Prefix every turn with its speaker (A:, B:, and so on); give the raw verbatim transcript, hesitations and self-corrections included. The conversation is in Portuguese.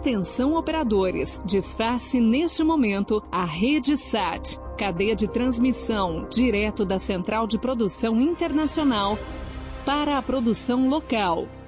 A: Atenção operadores, desface neste momento a rede SAT, cadeia de transmissão, direto da Central de Produção Internacional para a produção local.